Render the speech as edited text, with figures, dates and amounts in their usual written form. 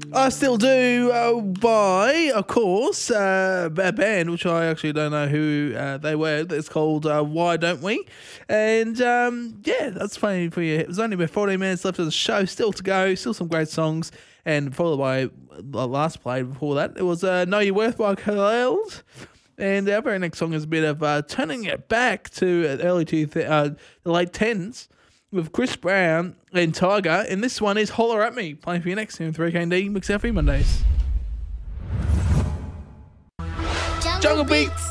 I Still Do by, of course, a band which I actually don't know who they were. It's called Why Don't We? And yeah, that's funny for you. It was only about 14 minutes left of the show, still to go, still some great songs. And followed by the last play before that, it was Know Your Worth by Khaled. And our very next song is a bit of turning it back to the late 10s with Chris Brown and Tiger. And this one is Holler At Me, playing for you next here on 3KD Mix Every Mondays. Jungle Beats.